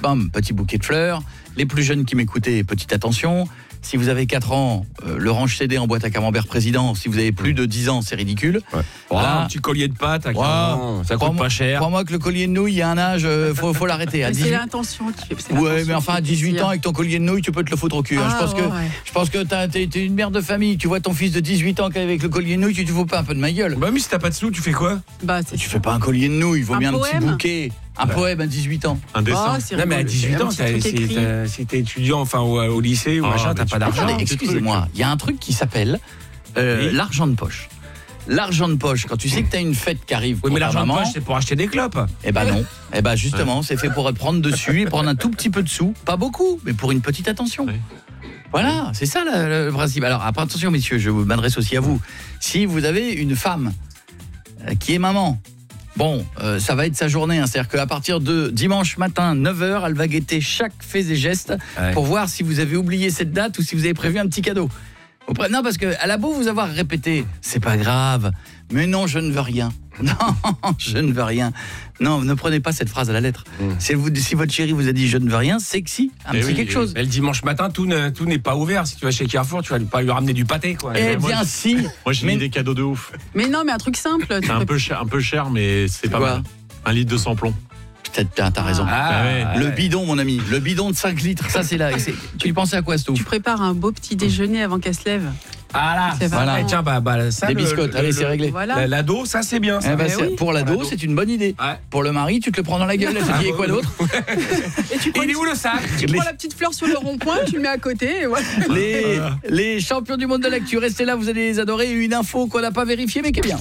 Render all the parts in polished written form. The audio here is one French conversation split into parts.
bam, petit bouquet de fleurs. Les plus jeunes qui m'écoutaient, petite attention. Si vous avez 4 ans, le range CD en boîte à camembert président. Si vous avez plus de 10 ans, c'est ridicule. Ouais. Voilà. Un petit collier de pâte à 15 ans, ça coûte pas cher. Crois-moi que le collier de nouilles, il y a un âge, faut l'arrêter. C'est l'intention qui fait. Ouais, mais enfin à 18 ans avec ton collier de nouilles, tu peux te le foutre au cul. Ah, je pense que t'es une mère de famille. Tu vois ton fils de 18 ans avec le collier de nouilles, tu te fous pas un peu de ma gueule. Bah mais si t'as pas de sous, tu fais quoi? Tu fais pas un collier de nouilles, il vaut bien un petit bouquet. Un poème à 18 ans. Un dessin. Non mais à 18 ans, si t'es étudiant enfin au lycée ou machin, t'as pas d'argent. Attendez, excusez-moi, il y a un truc qui s'appelle l'argent de poche. L'argent de poche, quand tu sais que t'as une fête qui arrive. Oui, mais l'argent de maman, poche, c'est pour acheter des clopes. Eh ben non. Eh ben justement, c'est fait pour prendre dessus et prendre un tout petit peu de sous. Pas beaucoup, mais pour une petite attention. Oui. Voilà, c'est ça le principe. Alors, attention messieurs, je m'adresse aussi à vous. Si vous avez une femme qui est maman, bon, ça va être sa journée. C'est-à-dire qu'à partir de dimanche matin, 9h, elle va guetter chaque fait et geste pour voir si vous avez oublié cette date ou si vous avez prévu un petit cadeau. Non, parce qu'elle a beau vous avoir répété, c'est pas grave, mais non, je ne veux rien. Non, je ne veux rien. Non, ne prenez pas cette phrase à la lettre. Si votre chérie vous a dit je ne veux rien, c'est que si, quelque chose. Mais le dimanche matin, tout n'est pas ouvert. Si tu vas chez Carrefour, tu vas pas lui ramener du pâté, quoi. Eh bien, si. Moi, j'ai mis des cadeaux de ouf. Mais non, mais un truc simple. C'est un peu cher, mais c'est pas mal. 1 litre de sans-plomb. T'as raison. Le ouais. bidon, mon ami. Le bidon de 5 litres. Ça, c'est là. Tu pensais à quoi, Stouff? Tu prépares un beau petit déjeuner avant qu'elle se lève. Ah là, voilà. Et tiens, ça, des biscottes, allez, c'est réglé. Voilà. L'ado, ça c'est bien. Ça. Pour l'ado, c'est une bonne idée. Ouais. Pour le mari, tu te le prends dans la gueule. Elle te dit, et quoi d'autre? Et il est où le sac? Tu prends la petite fleur sur le rond-point, tu le mets à côté. Et voilà. Les champions du monde de l'actu, restez là, vous allez les adorer. Une info qu'on n'a pas vérifiée, mais qui est bien.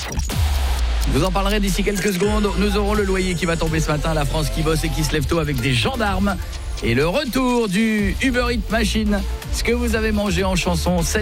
Je vous en parlerai d'ici quelques secondes. Nous aurons le loyer qui va tomber ce matin, la France qui bosse et qui se lève tôt avec des gendarmes. Et le retour du Uber Eats Machine. Ce que vous avez mangé en chanson.